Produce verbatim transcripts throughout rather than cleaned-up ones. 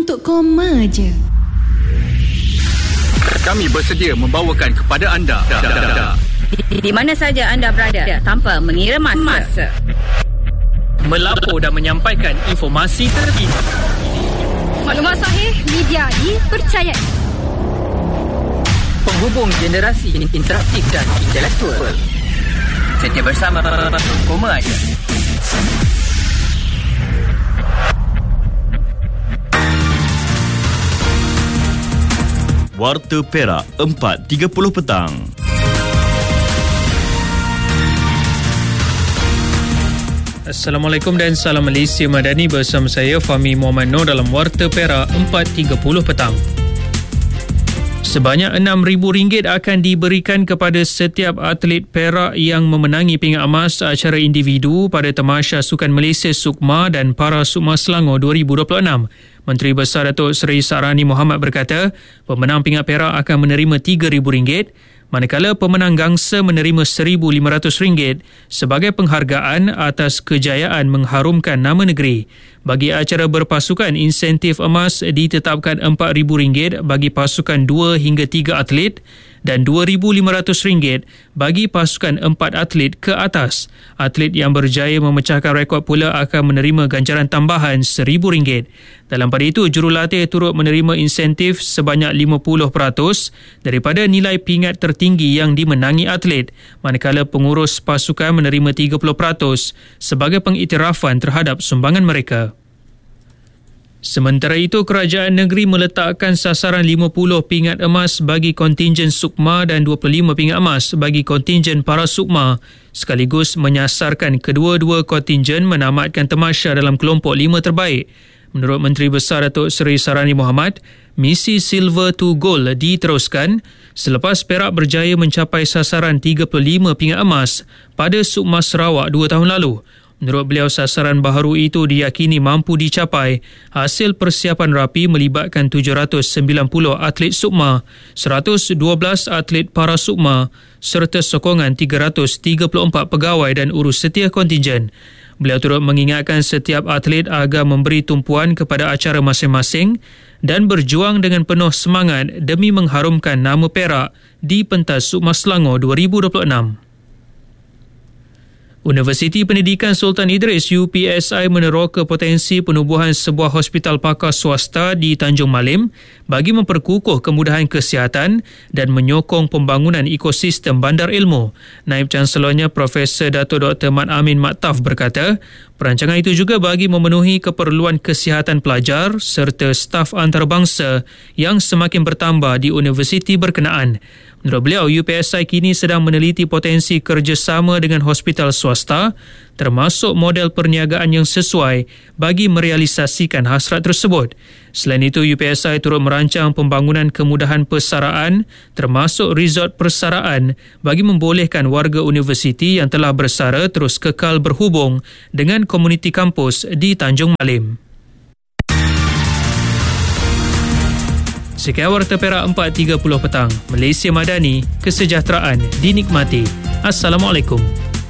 untuk koma je. Kami bersedia membawakan kepada anda di, di mana saja anda berada tanpa mengira masa. Melapor dan menyampaikan informasi terkini. Maklumat sahih, media dipercayai. Penghubung generasi interaktif dan intelektual. Setia bersama Koma je. Warta Perak empat tiga puluh petang. Assalamualaikum dan salam Malaysia Madani, bersama saya Fahmi Muhammad Noor dalam Warta Perak empat tiga puluh petang. Sebanyak enam ribu ringgit akan diberikan kepada setiap atlet Perak yang memenangi pingat emas acara individu pada Tamasya Sukan Malaysia Sukma dan Para Sukma Selangor dua ribu dua puluh enam. Menteri Besar Datuk Seri Sahrani Mohamad berkata, pemenang pingat perak akan menerima tiga ribu ringgit, manakala pemenang gangsa menerima seribu lima ratus ringgit sebagai penghargaan atas kejayaan mengharumkan nama negeri. Bagi acara berpasukan, insentif emas ditetapkan empat ribu ringgit bagi pasukan dua hingga tiga atlet dan dua ribu lima ratus ringgit bagi pasukan empat atlet ke atas. Atlet yang berjaya memecahkan rekod pula akan menerima ganjaran tambahan seribu ringgit. Dalam pada itu, jurulatih turut menerima insentif sebanyak lima puluh peratus daripada nilai pingat tertinggi yang dimenangi atlet, manakala pengurus pasukan menerima tiga puluh peratus sebagai pengiktirafan terhadap sumbangan mereka. Sementara itu, kerajaan negeri meletakkan sasaran lima puluh pingat emas bagi kontingen Sukma dan dua puluh lima pingat emas bagi kontingen Para Sukma, sekaligus menyasarkan kedua-dua kontingen menamatkan tamasya dalam kelompok lima terbaik. Menurut Menteri Besar Datuk Seri Sahrani Mohamad, misi Silver to Gold diteruskan selepas Perak berjaya mencapai sasaran tiga puluh lima pingat emas pada Sukma Sarawak dua tahun lalu. Menurut beliau, sasaran baharu itu diyakini mampu dicapai hasil persiapan rapi melibatkan tujuh ratus sembilan puluh atlet Sukma, seratus dua belas atlet Para Sukma serta sokongan tiga ratus tiga puluh empat pegawai dan urus setia kontingen. Beliau turut mengingatkan setiap atlet agar memberi tumpuan kepada acara masing-masing dan berjuang dengan penuh semangat demi mengharumkan nama Perak di pentas Sukma Selangor dua ribu dua puluh enam. Universiti Pendidikan Sultan Idris U P S I meneroka potensi penubuhan sebuah hospital pakar swasta di Tanjung Malim bagi memperkukuh kemudahan kesihatan dan menyokong pembangunan ekosistem bandar ilmu. Naib Chancelornya Profesor Dato' Doktor Mat Amin Maktaf berkata, perancangan itu juga bagi memenuhi keperluan kesihatan pelajar serta staf antarabangsa yang semakin bertambah di universiti berkenaan. Menurut beliau, U P S I kini sedang meneliti potensi kerjasama dengan hospital swasta termasuk model perniagaan yang sesuai bagi merealisasikan hasrat tersebut. Selain itu, U P S I turut merancang pembangunan kemudahan persaraan termasuk resort persaraan bagi membolehkan warga universiti yang telah bersara terus kekal berhubung dengan komuniti kampus di Tanjung Malim. Sekian Warta Perak empat tiga puluh petang. Malaysia Madani, kesejahteraan dinikmati. Assalamualaikum.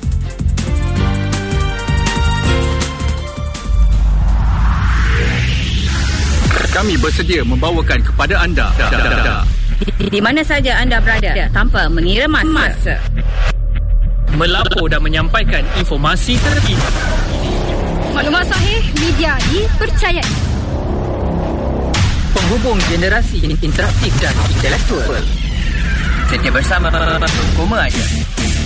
Kami bersedia membawakan kepada anda di, di mana saja anda berada tanpa mengira masa. Melapor dan menyampaikan informasi terkini. Maklumat sahih, media dipercayai. Penghubung generasi interaktif dan intelektual. Setia bersama Koma je.